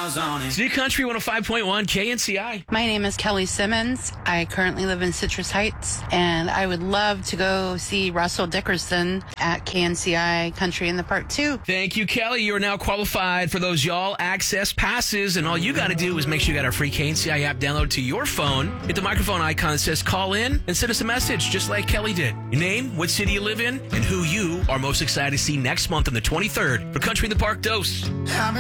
New Country 105.1 KNCI. My name is Kelly Simmons. I currently live in Citrus Heights, and I would love to go see Russell Dickerson at KNCI Country in the Park too. Thank you, Kelly. You are now qualified for those Y'all Access passes, and all you got to do is make sure you got our free KNCI app download to your phone. Hit the microphone icon that says call in and send us a message just like Kelly did. Your name, what city you live in, and who you are most excited to see next month on the 23rd for Country in the Park Dose.